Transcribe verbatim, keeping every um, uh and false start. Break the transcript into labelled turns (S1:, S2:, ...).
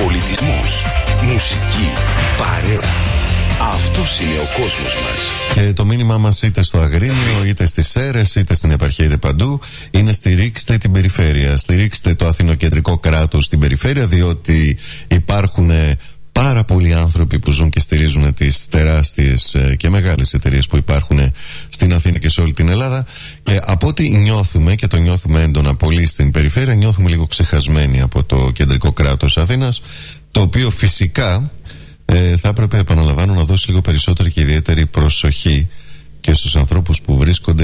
S1: πολιτισμός, μουσική, παρέα. Αυτός είναι ο κόσμος μας.
S2: Και το μήνυμά μας είτε στο Αγρίνιο, είτε στις Σέρρες, είτε στην επαρχία, είτε παντού, είναι στηρίξτε την περιφέρεια. Στηρίξτε το αθηνοκεντρικό κράτος στην περιφέρεια, διότι υπάρχουν πάρα πολλοί άνθρωποι που ζουν και στηρίζουν τις τεράστιες και μεγάλες εταιρείες που υπάρχουν στην Αθήνα και σε όλη την Ελλάδα. Και από ό,τι νιώθουμε, και το νιώθουμε έντονα πολύ στην περιφέρεια, νιώθουμε λίγο ξεχασμένοι από το κεντρικό κράτος Αθήνας, το οποίο φυσικά ε, θα έπρεπε, επαναλαμβάνω, να δώσει λίγο περισσότερη και ιδιαίτερη προσοχή και στους ανθρώπους που βρίσκονται